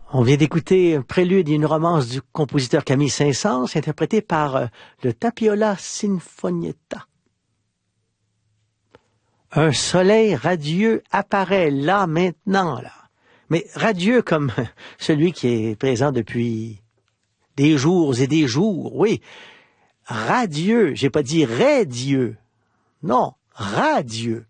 On vient d'écouter un prélude et une romance du compositeur Camille Saint-Saëns, interprété par le Tapiola Sinfonietta. Un soleil radieux apparaît là, maintenant, là. Mais radieux comme celui qui est présent depuis des jours et des jours, oui. Radieux, j'ai pas dit radieux. Non, radieux.